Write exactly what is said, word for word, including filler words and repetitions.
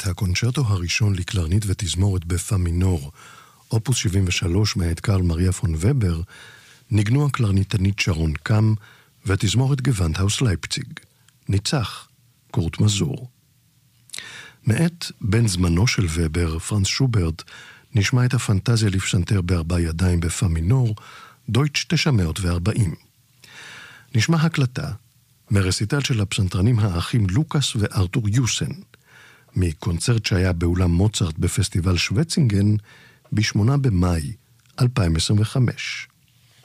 את הקונצ'רטו הראשון לקלרנית ותזמורת בפא מינור, אופוס שבעים ושלוש מאת קרל מריה פון ובר, ניגנו הקלרניתנית שרון קם ותזמורת גוונדהאוס לייפציג. ניצח קורט מזור. מאת בן זמנו של ובר, פרנץ שוברט, נשמע את הפנטזיה לפסנתר בארבע ידיים בפא מינור, דויטש תשע מאות וארבעים. נשמע הקלטה מרסיטל של הפסנתרנים האחים לוקאס וארתור יוסן, מקונצרט שהיה באולם מוצרט בפסטיבל שווצינגן ב-שמונה במאי אלפיים עשרים וחמש.